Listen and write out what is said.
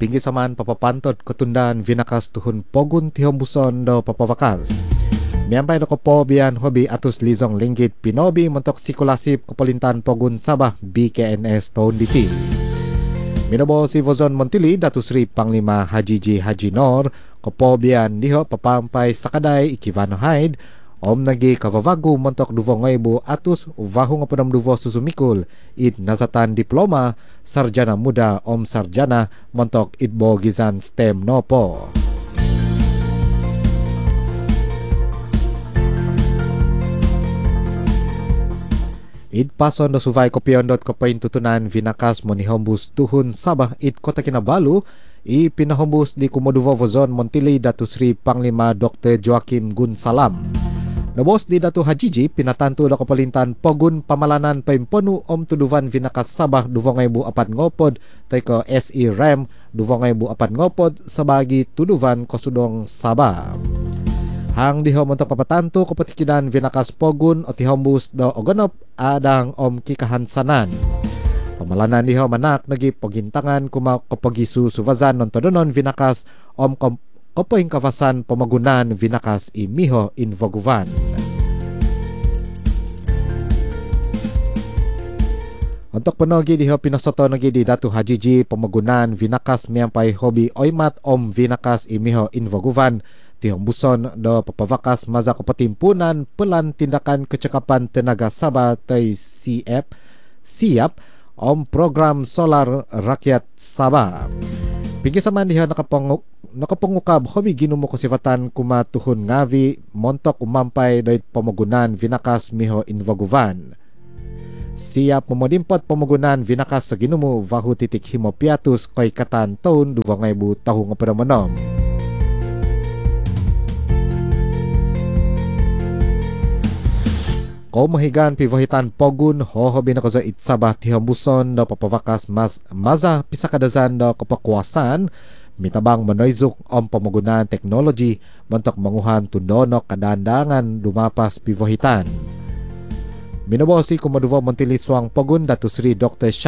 Pinggir saman papapantot ketundan vinakas tuhun pogun tihombuson do papawakas. Miampai do kopo bian hobi atus lizong linggit pinobi mentok sikulasip kepelintan pogun Sabah BKNS tahun diti. Minobo si Vozon Montili Datu Sri Panglima Haji J. Haji Nor kopo bian diho papampai sakadai ikivano haid om nagi kavavagu mentok duvo ngoibu atus vahu ngapadam duvo susumikul id nazatan diploma sarjana muda om sarjana mentok idbo gizan STEM nopo. Id pason do suvai kopiondot kopain tutunan vinakas monihombus tuhun Sabah id Kota Kinabalu i pinahombus di Kumoduvo Vozon Montili Datu Sri Panglima Dr. Joakim Gun Salam. Nabos di Datu Hajiji pinatantu do kepelintan pogun pamalanan paimponu om tuduvan vinakas Sabah duvongai bu apat ngopod taiko SE Rem duvongai bu apat ngopod sebagi tuduvan kosudong Sabah. Hang diho mentok papatantu kepetikidan vinakas pogun oti hombus do ogonop adang om kikahansanan. Pamalanan diho manak nagi pogintangan kuma kepegisu suvazan nontodonon vinakas om kopoing kawasan pemagunan vinakas imiho invoguvan. Untuk penogi diho pinasoto nagi di Datu Hajiji pemagunan vinakas miampai hobi oimat om vinakas imiho invoguvan tihombuson do papawakas maza kepetimpunan pelan tindakan kecekapan tenaga Sabah tai siap om program solar rakyat Sabah. Pinggir saman diha nakapangukab hobi ginumo kesifatan kuma tuhun ngavi montok umampai doit pemagunan vinakas miho invoguvan. Siap memodimpot pemagunan vinakas seginumu vahu titik himopiatus koi katan tahun 2000 tahu ngapadamenom. Kau mahigan pivohitan pogun hohobi na koza itsabah tihombuson do papawakas maza pisakadazan do kepakuasaan mitabang menoizuk om pemagunaan teknologi mentok menguhan tundonok kadandangan dumapas pivohitan. Minobosi Kumoduvo Montili Suang Pogun Datu Sri Dr.